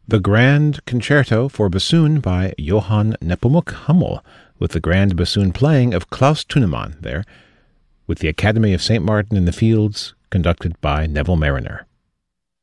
the Grand Concerto for Bassoon by Johann Nepomuk Hummel, with the grand bassoon playing of Klaus Thunemann there, with the Academy of St. Martin in the Fields, conducted by Neville Mariner.